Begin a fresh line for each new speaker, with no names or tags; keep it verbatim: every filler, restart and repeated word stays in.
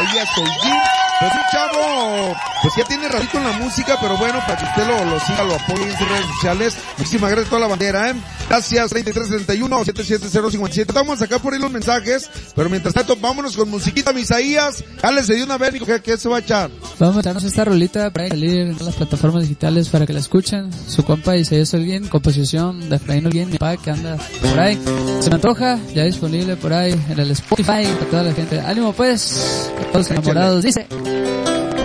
Isaías Holguín. Pues un chavo, pues ya tiene ratito en la música, pero bueno, para que usted lo, lo siga, lo apoye en sus redes sociales. Muchísimas gracias a toda la bandera, ¿eh? Gracias, treinta y tres treinta y uno, setenta y siete cero cincuenta y siete. Vamos a sacar por ahí los mensajes, pero mientras tanto, vámonos con musiquita, Isaías. Dale, de una vez, dijo que, que se va a echar.
Vamos a meternos esta rolita para salir en las plataformas digitales para que la escuchen. Su compa Isaías Holguín, composición de Efraín Holguín, mi padre que anda por ahí. Se me antoja, ya disponible por ahí en el Spotify para toda la gente. Ánimo pues, a todos enamorados, dice.